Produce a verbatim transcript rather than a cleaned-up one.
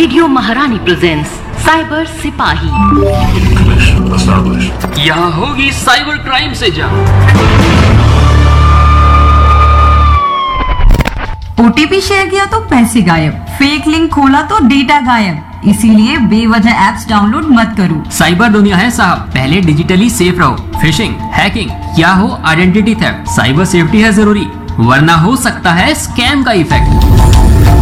Radio महारानी presents cyber सिपाही। यहाँ होगी साइबर क्राइम से जंग। ओटीपी शेयर किया तो पैसे गायब, फेक लिंक खोला तो डेटा गायब। इसीलिए बेवजह ऐप्स डाउनलोड मत करो। साइबर दुनिया है साहब, पहले डिजिटली सेफ रहो। फिशिंग, हैकिंग या हो आइडेंटिटी थेफ्ट, साइबर सेफ्टी है जरूरी, वरना हो सकता है स्कैम का इफेक्ट।